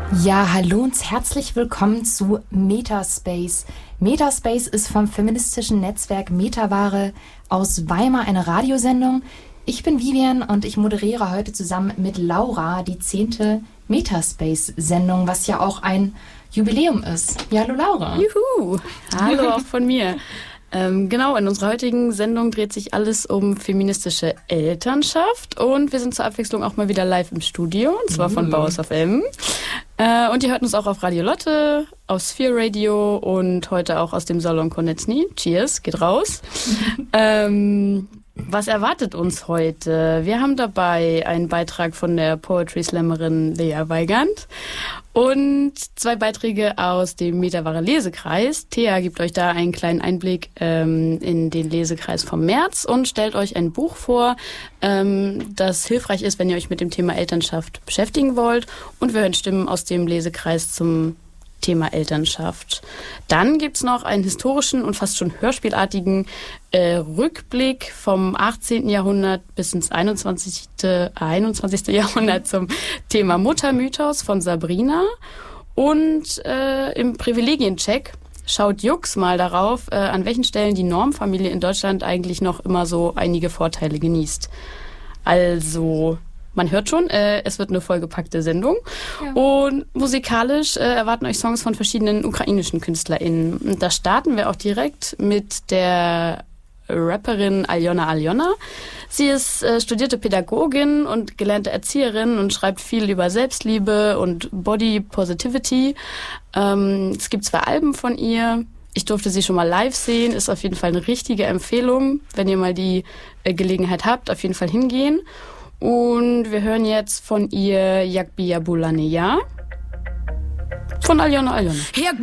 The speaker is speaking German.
Ja, hallo und herzlich willkommen zu Metaspace. Metaspace ist vom feministischen Netzwerk Metaware aus Weimar eine Radiosendung. Ich bin Vivian und ich moderiere heute zusammen mit Laura die 10. Metaspace-Sendung, was ja auch ein Jubiläum ist. Ja, hallo Laura. Juhu! Hallo auch von mir. Genau, in unserer heutigen Sendung dreht sich alles um feministische Elternschaft und wir sind zur Abwechslung auch mal wieder live im Studio, und zwar von Bauhaus FM. Und ihr hört uns auch auf Radio Lotte, auf Sphere Radio und heute auch aus dem Salon Konecny. Cheers, geht raus. Was erwartet uns heute? Wir haben dabei einen Beitrag von der Poetry Slammerin Lea Weigand und 2 Beiträge aus dem Metaware Lesekreis. Thea gibt euch da einen kleinen Einblick in den Lesekreis vom März und stellt euch ein Buch vor, das hilfreich ist, wenn ihr euch mit dem Thema Elternschaft beschäftigen wollt. Und wir hören Stimmen aus dem Lesekreis zum Thema Elternschaft. Dann gibt's noch einen historischen und fast schon hörspielartigen Rückblick vom 18. Jahrhundert bis ins 21. Jahrhundert zum Thema Muttermythos von Sabrina. Und im Privilegiencheck schaut Jux mal darauf, an welchen Stellen die Normfamilie in Deutschland eigentlich noch immer so einige Vorteile genießt. Also man hört schon, es wird eine vollgepackte Sendung. Ja. Und musikalisch erwarten euch Songs von verschiedenen ukrainischen KünstlerInnen. Und da starten wir auch direkt mit der Rapperin Aljona. Sie ist studierte Pädagogin und gelernte Erzieherin und schreibt viel über Selbstliebe und Body Positivity. Es gibt 2 Alben von ihr. Ich durfte sie schon mal live sehen. Ist auf jeden Fall eine richtige Empfehlung. Wenn ihr mal die Gelegenheit habt, auf jeden Fall hingehen. Und wir hören jetzt von ihr Yakbi Yabulaneya von Aljona.